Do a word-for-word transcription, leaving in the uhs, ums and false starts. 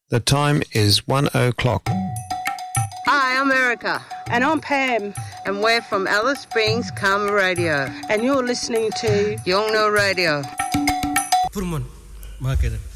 The time is one o'clock. Hi, I'm Erica. And I'm Pam. And we're from Alice Springs, Karma Radio. And you're listening to Yongno Radio. Purman, Market.